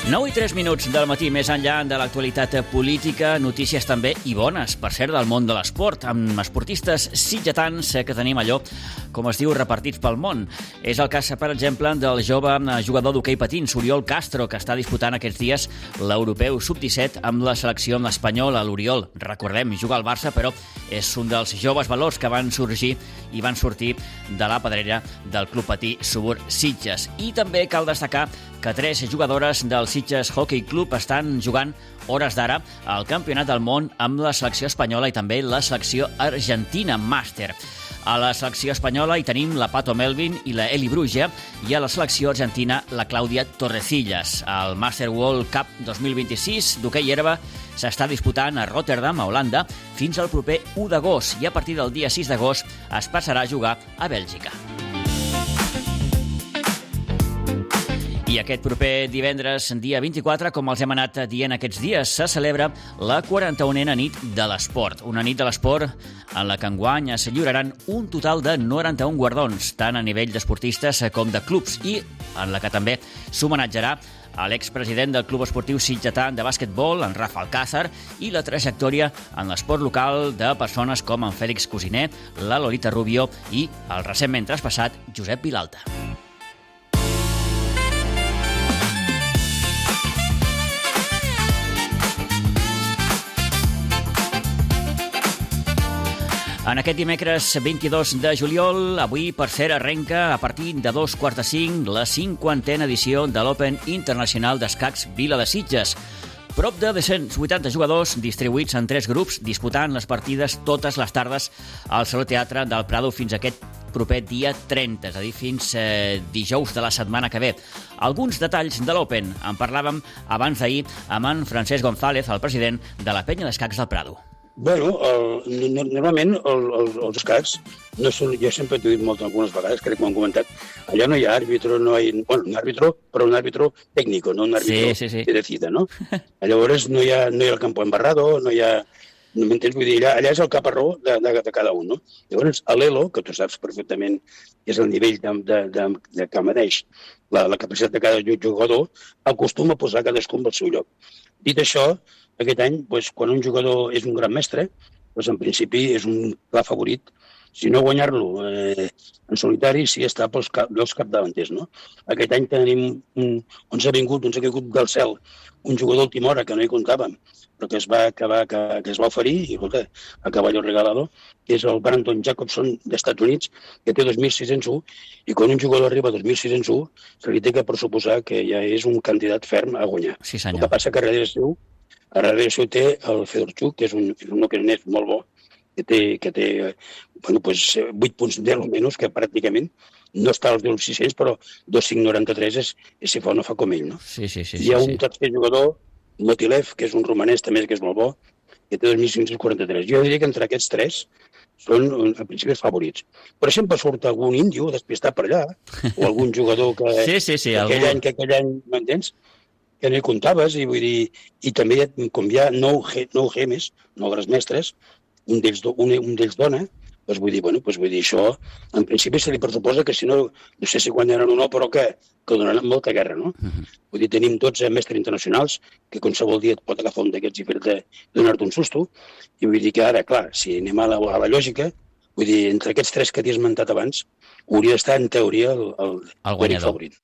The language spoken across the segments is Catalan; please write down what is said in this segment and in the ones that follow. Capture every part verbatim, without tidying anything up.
nou i tres minuts del matí, més enllà de l'actualitat política, notícies també i bones, per cert, del món de l'esport, amb esportistes sitgetans que tenim allò, com es diu, repartits pel món. És el cas, per exemple, del jove jugador d'hoquei patins, Oriol Castro, que està disputant aquests dies l'europeu sub disset amb la selecció espanyola. L'Oriol, recordem, juga al Barça, però és un dels joves valors que van sorgir i van sortir de la pedrera del Club Patí Subur Sitges. I també cal destacar que tres jugadores del Sitges Hockey Club estan jugant hores d'ara al Campionat del Món amb la selecció espanyola i també la selecció argentina màster. A la selecció espanyola hi tenim la Pato Melvin i la Eli Bruja i a la selecció argentina la Clàudia Torrecillas. El Master World Cup dos mil vint-i-sis d'hoquei herba s'està disputant a Rotterdam, a Holanda, fins al proper u d'agost i a partir del dia sis d'agost es passarà a jugar a Bèlgica. I aquest proper divendres, dia vint-i-quatre, com els hem anat dient aquests dies, se celebra la quaranta-unena nit de l'esport. Una nit de l'esport en la que enguany es lliuraran un total de noranta-un guardons, tant a nivell d'esportistes com de clubs, i en la que també s'homenatjarà a l'expresident del Club Esportiu Sitgetà de bàsquetbol, en Rafa Alcázar, i la trajectòria en l'esport local de persones com en Fèlix Cosiner, la Lolita Rubio i el recentment traspassat Josep Vilalta. En aquest dimecres vint-i-dos de juliol, avui, per cert, arrenca a partir de dos quarts de cinc la cinquantena edició de l'Open Internacional d'Escacs Vila de Sitges. Prop de dos-cents vuitanta jugadors distribuïts en tres grups, disputant les partides totes les tardes al Saló Teatre del Prado fins a aquest proper dia trenta, és a dir, fins eh, dijous de la setmana que ve. Alguns detalls de l'Open en parlàvem abans d'ahir amb en Francesc González, el president de la Penya d'Escacs del Prado. Bueno, el, normalment el, el, els escacs, no són, jo sempre t'ho he dit moltes algunes vegades, crec que m'ho han comentat, allà no hi ha àrbitro, no hi ha, bueno, un àrbitro, però un àrbitro tècnico, no un àrbitro sí, sí, sí. que decida, no? Llavors no hi ha, no hi ha el campo embarrado, no hi ha... No m'entens? Vull dir, allà, allà és el caparró de, de, de cada un, no? Llavors, l'Elo, que tu saps perfectament que és el nivell de, de, de, de que mereix la, la capacitat de cada jugador, acostuma a posar cadascun al seu lloc. Dit això, aquest any, doncs, quan un jugador és un gran mestre, doncs, en principi és un clar favorit. Si no guanyar-lo eh, en solitari, sí està pels, cap, pels capdavanters, no? Aquest any tenim un, ens ha vingut, ens ha vingut del cel un jugador d'última hora que no hi comptàvem, però que es va acabar, que, que es va oferir, i escolta, a caballo regalado, que és el Brandon Jacobson d'Estats Units, que té dos mil sis-cents u, i quan un jugador arriba a dos mil sis-cents u, se li té que pressuposar que ja és un candidat ferm a guanyar. Sí, senyor. El que passa que a darrere seu, a darrere seu té el Fedorchuk, que és un, un ucranès molt bo, que té, que té bueno, pues, vuit punts deu menys, que pràcticament no està als mil sis-cents, però dos mil cinc cents i noranta-tres és, és si fa o no fa com ell, no? Sí, sí, sí. Hi ha sí, un sí. tercer jugador, Motilev, que és un romanès també, que és molt bo, que té dos mil cinc cents i quaranta-tres. Jo diria que entre aquests tres són, en principi, els favorits. Però sempre surt algun índio despistat per allà, o algun jugador que, sí, sí, sí, que aquell algú... any, que aquell any, m'entens? Que no hi comptaves, i vull dir, i també com hi ha nou, nou gemes, nou grans mestres, un d'ells, un, un d'ells dona, doncs vull dir, bueno, doncs vull dir, això, en principi se li pressuposa que si no, no sé si guanyaran o no, però que, que donaran molta guerra, no? Uh-huh. Vull dir, tenim dotze mestres internacionals, que qualsevol dia et pot agafar un d'aquests i fer-te donar-te un susto, i vull dir que ara, clar, si anem a la, a la lògica, vull dir, entre aquests tres que t'he esmentat abans, hauria d'estar, en teoria, el, el, el guanyador. Favorit.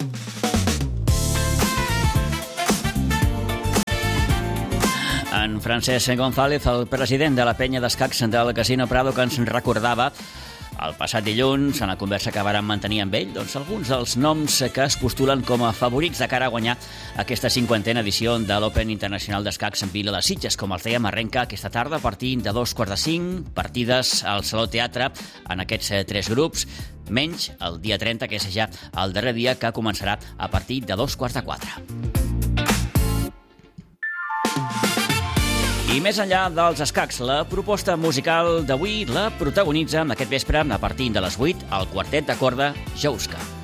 En Francesc González, el president de la Penya d'Escacs del Casino Prado, que ens recordava el passat dilluns, en la conversa que vàrem mantenir amb ell, doncs alguns dels noms que es postulen com a favorits de cara a guanyar aquesta cinquantena edició de l'Open Internacional d'Escacs en Vila de Sitges. Com els dèiem, arrenca aquesta tarda a partir de dos quarts de cinc, partides al Saló Teatre en aquests tres grups, menys el dia trenta, que és ja el darrer dia, que començarà a partir de dos quarts de quatre. I més enllà dels escacs, la proposta musical d'avui la protagonitza aquest vespre a partir de les vuit el quartet de corda Jouska.